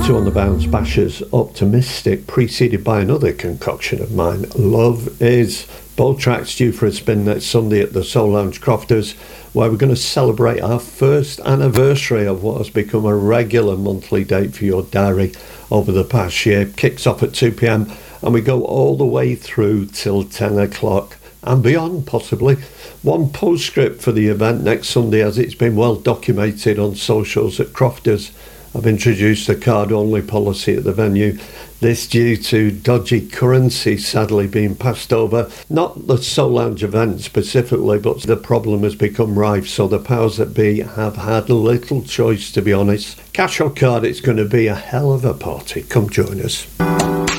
2 on the Bounce Bashers, Optimistic, preceded by another concoction of mine, Love Is. Both tracks due for a spin next Sunday at the Soul Lounge Crofters, where we're going to celebrate our first anniversary of what has become a regular monthly date for your diary over the past year. Kicks off at 2 p.m. and we go all the way through till 10 o'clock and beyond, possibly. One postscript for the event next Sunday, as it's been well documented on socials at Crofters. I've introduced a card-only policy at the venue. This due to dodgy currency sadly being passed over. Not the Soul Lounge event specifically, but the problem has become rife, so the powers that be have had little choice, to be honest. Cash or card, it's going to be a hell of a party. Come join us.